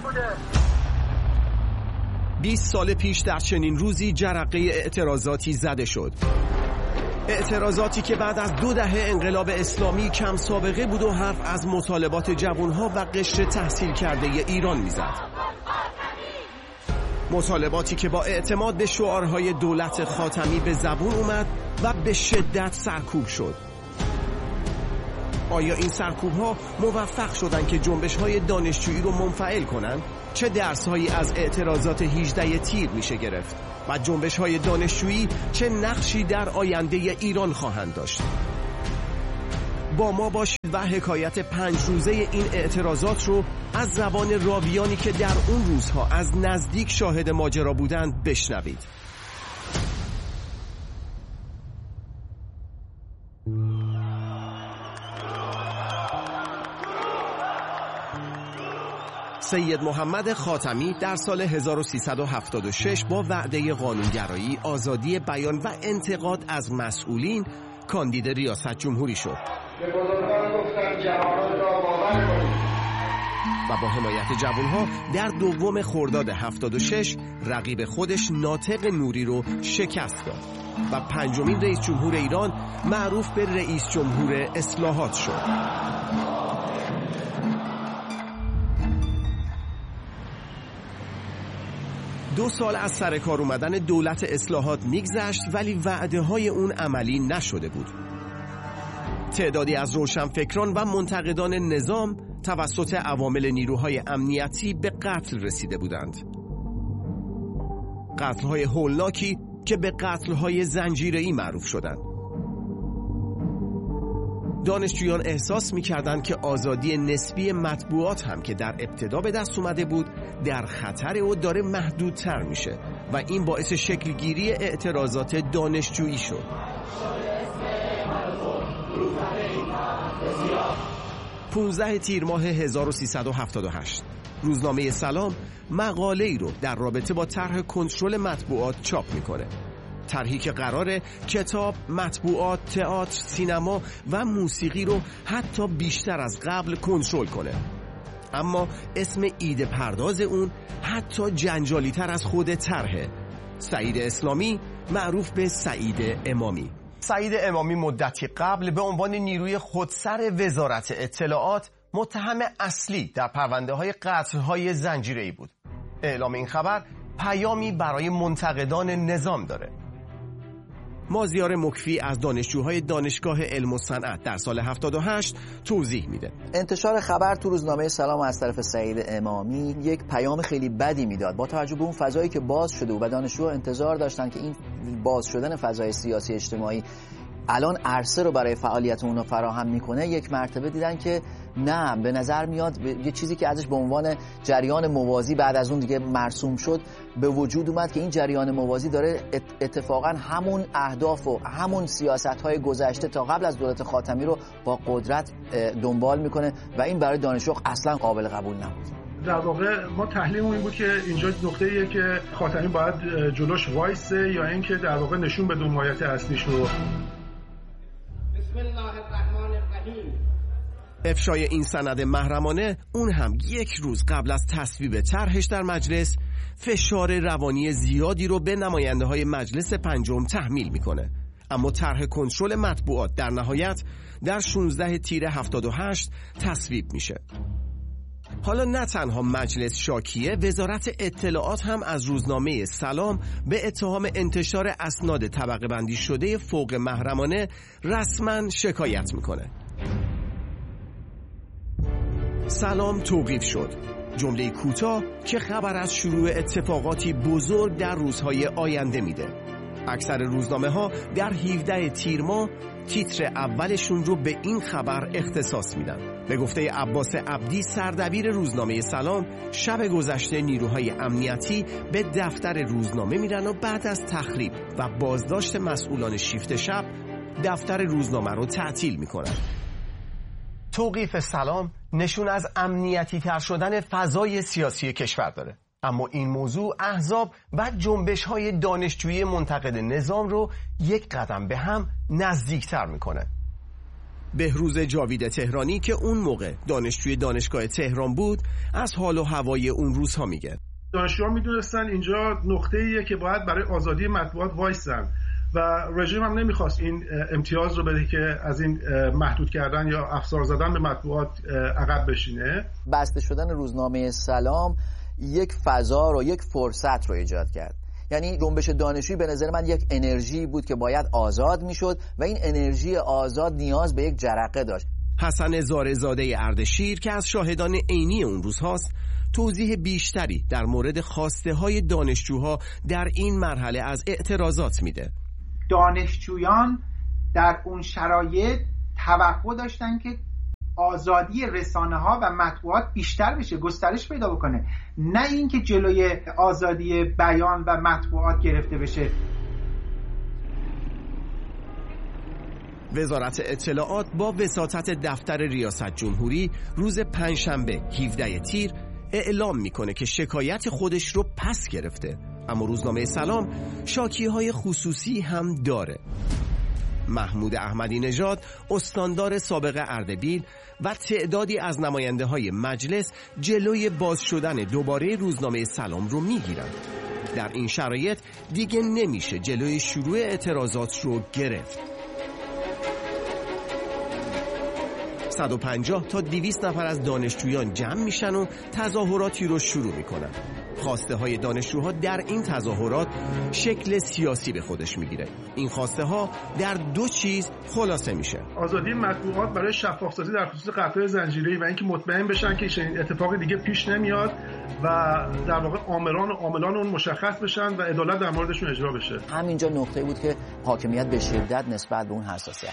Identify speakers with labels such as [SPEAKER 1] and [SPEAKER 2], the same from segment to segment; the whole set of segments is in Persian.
[SPEAKER 1] بوده.
[SPEAKER 2] 20 سال پیش در چنین روزی جرقه اعتراضاتی زده شد. اعتراضاتی که بعد از 2 دهه انقلاب اسلامی کم سابقه بود و حرف از مطالبات جوانها و قشر تحصیل کرده ایران میزد. مطالباتی که با اعتماد به شعارهای دولت خاتمی به زبون اومد و به شدت سرکوب شد. آیا این سرکوب‌ها موفق شدن که جنبش‌های دانشجویی رو منفعل کنن؟ چه درس‌هایی از اعتراضات 18 تیر میشه گرفت؟ و جنبش‌های دانشجویی چه نقشی در آینده ایران خواهند داشت؟ با ما باشید و حکایت 5 روزه این اعتراضات رو از زبان راویانی که در اون روزها از نزدیک شاهد ماجرا بودند بشنوید. سید محمد خاتمی در سال 1376 با وعده قانونگرایی، آزادی بیان و انتقاد از مسئولین کاندید ریاست جمهوری شد.
[SPEAKER 1] به بزرگان گفتم جوانان را باور کنید.
[SPEAKER 2] و با حمایت جوانها در 2 خرداد 76 رقیب خودش ناطق نوری رو شکست داد و 5مین رئیس جمهور ایران معروف به رئیس جمهور اصلاحات شد. دو سال از سر کار اومدن دولت اصلاحات میگذشت ولی وعده های اون عملی نشده بود. تعدادی از روشنفکران و منتقدان نظام توسط عوامل نیروهای امنیتی به قتل رسیده بودند. قتل‌های هولناکی که به قتل‌های زنجیره‌ای معروف شدند. دانشجویان احساس می‌کردند که آزادی نسبی مطبوعات هم که در ابتدا به دست اومده بود در خطر و داره محدودتر میشه و این باعث شکلگیری اعتراضات دانشجویی شد. 15 تیر ماه 1378 روزنامه سلام مقاله‌ای رو در رابطه با طرح کنترل مطبوعات چاپ میکنه. طرحی که قراره کتاب، مطبوعات، تئاتر، سینما و موسیقی رو حتی بیشتر از قبل کنترل کنه. اما اسم ایده پرداز اون حتی جنجالی تر از خود طرحه. سعید اسلامی معروف به سعید امامی. سعید امامی مدتی قبل به عنوان نیروی خودسر وزارت اطلاعات متهم اصلی در پرونده‌های قتل‌های زنجیره‌ای بود. اعلام این خبر پیامی برای منتقدان نظام داره. مازیار مکفی از دانشجوهای دانشگاه علم و صنعت در سال 78 توضیح میده.
[SPEAKER 3] انتشار خبر تو روزنامه سلام از طرف سعید امامی یک پیام خیلی بدی میداد با توجه به اون فضایی که باز شده و دانشجوها انتظار داشتن که این باز شدن فضای سیاسی اجتماعی الان عرصه رو برای فعالیت اونها فراهم میکنه. یک مرتبه دیدن که نه، به نظر میاد یه چیزی که ازش به عنوان جریان موازی بعد از اون دیگه مرسوم شد به وجود اومد که این جریان موازی داره اتفاقا همون اهداف و همون سیاست‌های گذشته تا قبل از دولت خاتمی رو با قدرت دنبال میکنه و این برای دانشجو اصلا قابل قبول نبود.
[SPEAKER 4] در واقع ما تحلیلمون این بود که اینجا نقطه‌ایه که خاتمی باید جلوش وایسه یا اینکه در واقع نشون بده حمایت اصلیش رو.
[SPEAKER 1] بسم الله الرحمن الرحیم.
[SPEAKER 2] افشای این سند محرمانه اون هم 1 روز قبل از تصویب طرحش در مجلس فشار روانی زیادی رو به نماینده‌های مجلس 5 تحمیل میکنه. اما طرح کنترل مطبوعات در نهایت در 16 تیر 78 تصویب میشه. حالا نه تنها مجلس شاکیه، وزارت اطلاعات هم از روزنامه سلام به اتهام انتشار اسناد طبقه بندی شده فوق محرمانه رسما شکایت میکنه. سلام توقیف شد. جمله کوتاه که خبر از شروع اتفاقاتی بزرگ در روزهای آینده میده. اکثر روزنامه ها در 17 تیر ماه تیتر اولشون رو به این خبر اختصاص میدن. به گفته عباس عبدی سردبیر روزنامه سلام، شب گذشته نیروهای امنیتی به دفتر روزنامه میرن و بعد از تخریب و بازداشت مسئولان شیفت شب دفتر روزنامه رو تعطیل میکنن. توقیف سلام نشون از امنیتی تر شدن فضای سیاسی کشور داره. اما این موضوع احزاب و جنبش‌های دانشجویی منتقد نظام رو 1 قدم به هم نزدیکتر میکنه. بهروز جاوید تهرانی که اون موقع دانشجوی دانشگاه تهران بود از حال و هوای اون روزها میگه.
[SPEAKER 4] دانشجوها میدونستن اینجا نقطه‌ایه که باید برای آزادی مطبوعات وایسن و رژیم هم نمیخواست این امتیاز رو بده که از این محدود کردن یا افسار زدن به مطبوعات عقب بشینه.
[SPEAKER 3] بسته شدن روزنامه سلام یک فضا رو، یک فرصت رو ایجاد کرد. یعنی جنبش دانشجویی به نظر من یک انرژی بود که باید آزاد میشد و این انرژی آزاد نیاز به یک جرقه داشت.
[SPEAKER 2] حسن زارزاده اردشیر که از شاهدان عینی اون روزهاست توضیح بیشتری در مورد خواسته های دانشجوها در این مرحله از اعتراضات میده.
[SPEAKER 5] دانشجویان در اون شرایط توقع داشتن که آزادی رسانه ها و مطبوعات بیشتر بشه، گسترش پیدا بکنه، نه اینکه جلوی آزادی بیان و مطبوعات گرفته بشه.
[SPEAKER 2] وزارت اطلاعات با وساطت دفتر ریاست جمهوری روز پنجشنبه 17 تیر اعلام میکنه که شکایت خودش رو پس گرفته، اما روزنامه سلام شاکیهای خصوصی هم داره. محمود احمدی نژاد استاندار سابق اردبیل و تعدادی از نماینده های مجلس جلوی باز شدن دوباره روزنامه سلام رو میگیرن. در این شرایط دیگه نمیشه جلوی شروع اعتراضات رو گرفت. 150 تا 200 نفر از دانشجویان جمع میشن و تظاهراتی رو شروع میکنن. خواسته های دانشجوها در این تظاهرات شکل سیاسی به خودش میگیره. این خواسته ها در دو چیز خلاصه میشه:
[SPEAKER 4] آزادی مطبوعات برای شفاف‌سازی در خصوص قطع زنجیره‌ای و اینکه مطمئن بشن که این اتفاق دیگه پیش نمیاد و در واقع عاملان اون مشخص بشن و عدالت در موردشون اجرا بشه.
[SPEAKER 3] همینجا نقطه بود که حاکمیت به شدت نسبت به اون حساسیت.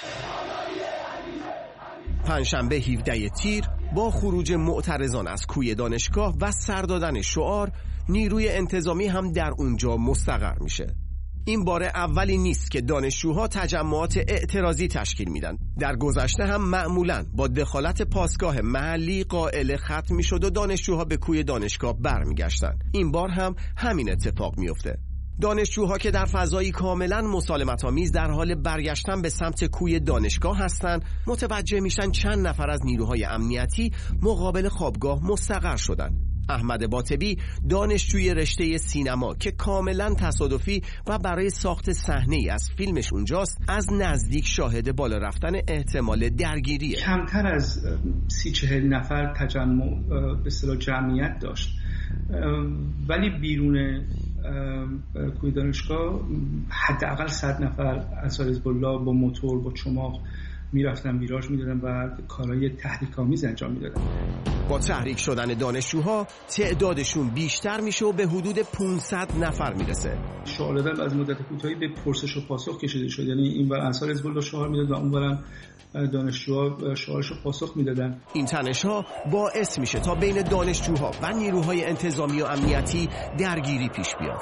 [SPEAKER 2] پنجشنبه 17 تیر با خروج معترضان از کوی دانشگاه و سر دادن شعار، نیروی انتظامی هم در اونجا مستقر میشه. این بار اولی نیست که دانشجوها تجمعات اعتراضی تشکیل میدن. در گذشته هم معمولاً با دخالت پاسگاه محلی قائله ختم میشد و دانشجوها به کوی دانشگاه برمیگشتن. این بار هم همین اتفاق میفته. دانشجوها که در فضایی کاملا مسالمت‌آمیز در حال برگشتن به سمت کوی دانشگاه هستند، متوجه میشن چند نفر از نیروهای امنیتی مقابل خوابگاه مستقر شدن. احمد باطبی دانشجوی رشته سینما که کاملا تصادفی و برای ساخت صحنه‌ای از فیلمش اونجاست، از نزدیک شاهد بالا رفتن احتمال درگیریه.
[SPEAKER 6] کمتر از 30-40 نفر تجمع به اصطلاح جمعیت داشت، ولی بیرون کوی دانشگاه حداقل 100 نفر انصار حزب الله با موتور با چماق میرفتن ویراژ میدادن و کارهای تحریک‌آمیز انجام میدادن.
[SPEAKER 2] با تحریک شدن دانشجوها تعدادشون بیشتر میشه و به حدود 500 نفر میرسه.
[SPEAKER 6] شعار دادن از مدت کوتاهی به پرسش و پاسخ کشیده شد، یعنی اینور انصار حزب الله شعار میداد و اونورم دانشجوها شعارشو پاسخ میدادن.
[SPEAKER 2] این تنش‌ها باعث میشه تا بین دانشجوها و نیروهای انتظامی و امنیتی درگیری پیش بیاد.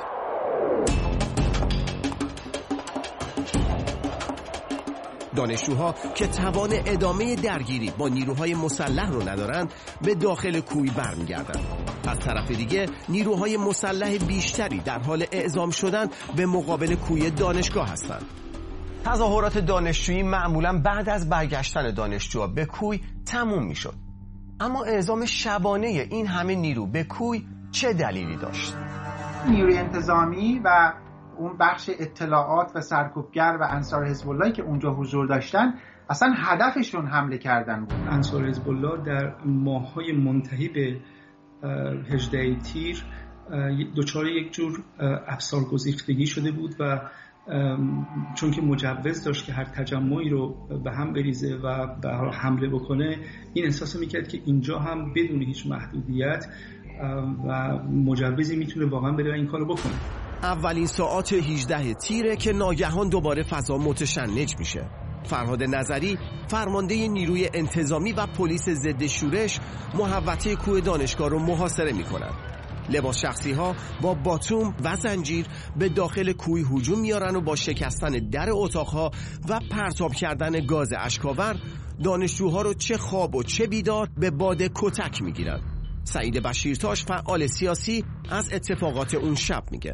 [SPEAKER 2] دانشجوها که توان ادامه درگیری با نیروهای مسلح رو ندارن به داخل کوی برمیگردن. از طرف دیگه نیروهای مسلح بیشتری در حال اعزام شدن به مقابل کوی دانشگاه هستند. تظاهرات دانشجویی معمولا بعد از برگشتن دانشجوها به کوی تموم میشد. اما اعزام شبانه این همه نیرو به کوی چه دلیلی داشت؟
[SPEAKER 5] نیروی انتظامی و اون بخش اطلاعات و سرکوبگر و انصار حزب الله که اونجا حضور داشتن اصلا هدفشون حمله کردن بود.
[SPEAKER 6] انصار حزب الله در ماه‌های منتهی به 18 تیر دچار یک جور افسار گسیختگی شده بود و چون که مجوز داشت که هر تجمعی رو به هم بریزه و به حمله بکنه، این احساس میکرد که اینجا هم بدون هیچ محدودیت و مجوزی میتونه واقعا بره و این کارو بکنه.
[SPEAKER 2] اولین ساعات 18 تیره که ناگهان دوباره فضا متشنج میشه. فرهاد نظری فرمانده نیروی انتظامی و پلیس ضد شورش محوطه کوه دانشگاه رو محاصره میکنن. لباس شخصی ها با باتوم و زنجیر به داخل کوه هجوم میارن و با شکستن در اتاقها و پرتاب کردن گاز اشکاور دانشجوها رو چه خواب و چه بیدار به باد کتک میگیرن. سعید بشیرتاش فعال سیاسی از اتفاقات اون شب میگه.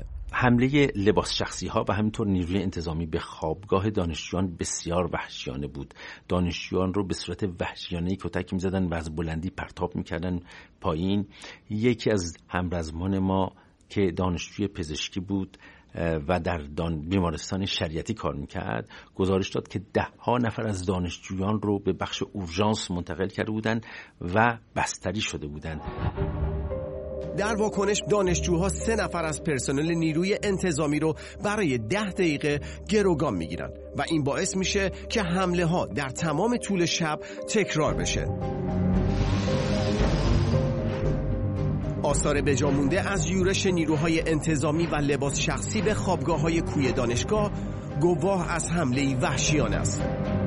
[SPEAKER 7] حمله لباس شخصی ها و همینطور نیروی انتظامی به خوابگاه دانشجویان بسیار وحشیانه بود. دانشجویان رو به صورت وحشیانه کتک می‌زدن و از بلندی پرتاب می‌کردن پایین. یکی از همرزمان ما که دانشجوی پزشکی بود و در بیمارستان شریعتی کار میکرد گزارش داد که 10 نفر از دانشجویان رو به بخش اورژانس منتقل کرده بودند و بستری شده بودند.
[SPEAKER 2] در واکنش دانشجوها 3 نفر از پرسنل نیروی انتظامی رو برای 10 دقیقه گروگان میگیرن و این باعث میشه که حمله ها در تمام طول شب تکرار بشه. آثار بجا مونده از یورش نیروهای انتظامی و لباس شخصی به خوابگاه‌های کوی دانشگاه گواه از حمله‌ای وحشیانه است.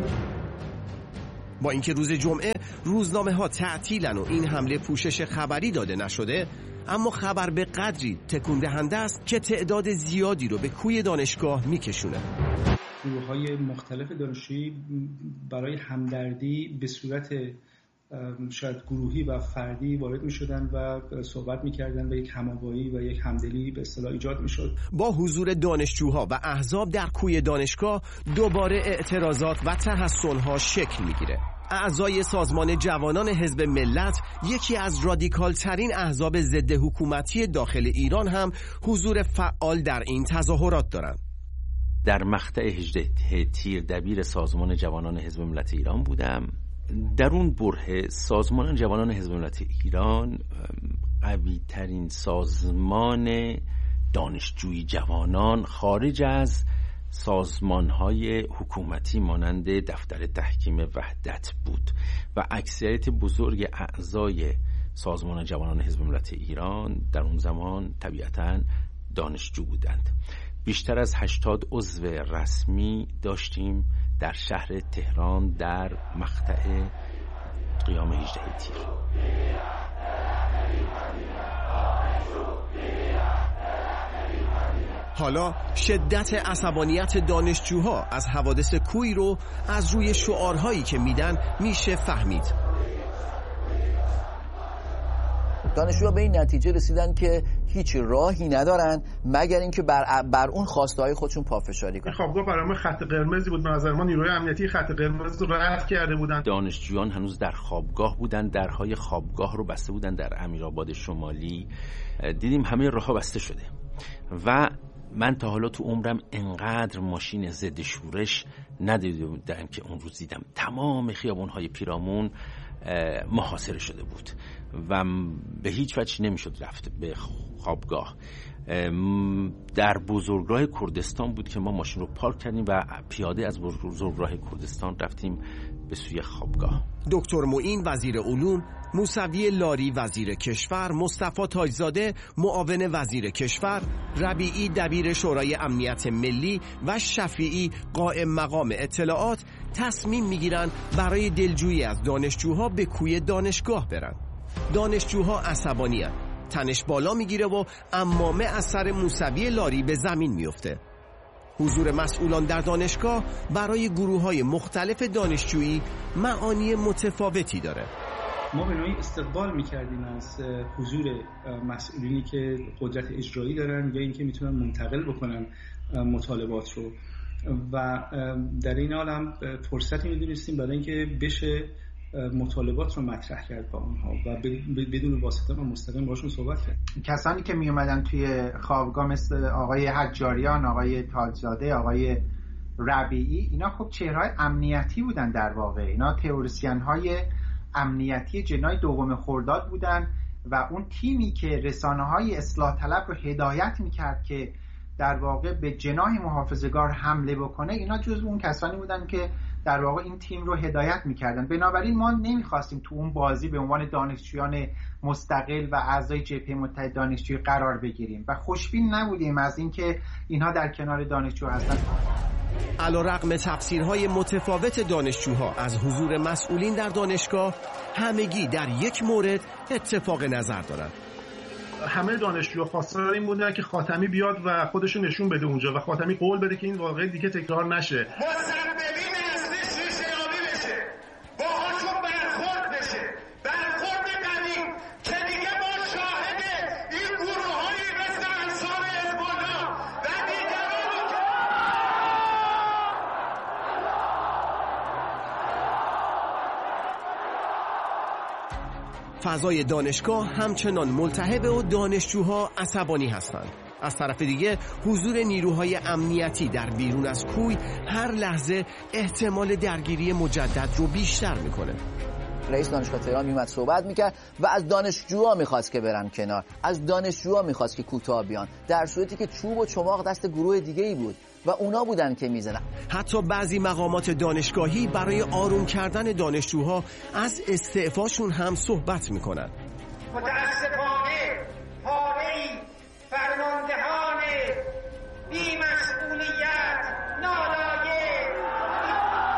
[SPEAKER 2] با اینکه روز جمعه روزنامه‌ها تعطیلن و این حمله پوشش خبری داده نشده، اما خبر به قدری تکون دهنده است که تعداد زیادی رو به کوی دانشگاه میکشونه.
[SPEAKER 6] گروه‌های مختلف دانشجویی برای همدردی به صورت شاید گروهی و فردی وارد می‌شدن و صحبت می‌کردن و یک هماهنگی و یک همدلی به اصطلاح ایجاد می‌شد.
[SPEAKER 2] با حضور دانشجوها و احزاب در کوی دانشگاه دوباره اعتراضات و تحصن‌ها شکل می‌گیره. اعضای سازمان جوانان حزب ملت، یکی از رادیکال ترین احزاب ضد حکومتی داخل ایران، هم حضور فعال در این تظاهرات دارند.
[SPEAKER 7] در مقطع 18 تیر دبیر سازمان جوانان حزب ملت ایران بودم. در اون بره سازمان جوانان حزب ملت ایران قوی ترین سازمان دانشجویی جوانان خارج از سازمان‌های حکومتی مانند دفتر تحکیم وحدت بود و اکثریت بزرگ اعضای سازمان جوانان حزب ملت ایران در اون زمان طبیعتاً دانشجو بودند. بیشتر از 80 عضو رسمی داشتیم در شهر تهران در مقطع قیام 18 تیر.
[SPEAKER 2] حالا شدت عصبانیت دانشجوها از حوادث کوی رو از روی شعارهایی که میدن میشه فهمید.
[SPEAKER 3] دانشجوها به این نتیجه رسیدن که هیچ راهی ندارن مگر اینکه بر اون خواسته‌های خودشون پافشاری کنن.
[SPEAKER 4] خوابگاه برای ما خط قرمزی بود. به نظر ما نیروی امنیتی خط قرمز رو رد کرده بودن.
[SPEAKER 7] دانشجویان هنوز در خوابگاه بودن، درهای خوابگاه رو بسته بودن. در امیرآباد شمالی دیدیم همه راه‌ها بسته شده و من تا حالا تو عمرم انقدر ماشین ضد شورش ندیده بودم که اون روز دیدم. تمام خیابون‌های پیرامون محاصره شده بود و به هیچ وجه نمیشد رفت به خوابگاه. در بزرگراه کردستان بود که ما ماشین رو پارک کردیم و پیاده از بزرگراه کردستان رفتیم به سوی خوابگاه.
[SPEAKER 2] دکتر معین وزیر علوم، موسوی لاری وزیر کشور، مصطفی تاجزاده معاون وزیر کشور، ربیعی دبیر شورای امنیت ملی و شفیعی قائم مقام اطلاعات تصمیم میگیرن برای دلجویی از دانشجوها به کوی دانشگاه برن. دانشجوها عصبانی‌اند. تنش بالا میگیره و عمامه از سر موسوی لاری به زمین میفته. حضور مسئولان در دانشگاه برای گروه‌های مختلف دانشجویی معانی متفاوتی داره.
[SPEAKER 6] ما به نوعی استقبال میکردیم از حضور مسئولینی که قدرت اجرایی دارن یا اینکه میتونن منتقل بکنن مطالبات رو و در این حال هم فرصتی میدونستیم برای اینکه بشه مطالبات رو مطرح کرد با اونها و بدون واسطه و مستقیم باشون صحبت کرد.
[SPEAKER 5] کسانی که می اومدن توی خوابگاه مثل آقای حجاریان، آقای تاجزاده، آقای ربیعی، اینا خب چهرهای امنیتی بودن. در واقع اینا تئوریسین های امنیتی جناح دوم خرداد بودن و اون تیمی که رسانه‌های اصلاح طلب رو هدایت میکرد که در واقع به جناح محافظه‌کار حمله بکنه، اینا جزو اون کسانی بودن که در واقع این تیم رو هدایت میکردن. بنابراین ما نمیخواستیم تو اون بازی به عنوان دانشجویان مستقل و اعضای جبهه متحد دانشجویی قرار بگیریم و خوشبین نبودیم از اینکه اینها در کنار دانشجو هستن.
[SPEAKER 2] علیرغم تفسیرهای متفاوت دانشجوها از حضور مسئولین در دانشگاه، همگی در یک مورد اتفاق نظر دارند.
[SPEAKER 4] همه دانشجوها خواستار این بودن که خاتمی بیاد و خودشو نشون بده اونجا و خاتمی قول بده که این واقعه دیگه تکرار نشه.
[SPEAKER 2] فضای دانشگاه همچنان ملتهب و دانشجوها عصبانی هستند. از طرف دیگه حضور نیروهای امنیتی در بیرون از کوی هر لحظه احتمال درگیری مجدد رو بیشتر میکنه.
[SPEAKER 3] رئیس دانشگاه تهران میومد صحبت میکرد و از دانشجوها میخواست که برن کنار، از دانشجوها میخواست که کوتاه بیان، در صورتی که چوب و چماق دست گروه دیگه‌ای بود و اونا بودن که میزنن.
[SPEAKER 2] حتی بعضی مقامات دانشگاهی برای آروم کردن دانشجوها از استعفاشون هم صحبت میکنن.
[SPEAKER 1] متاسفانه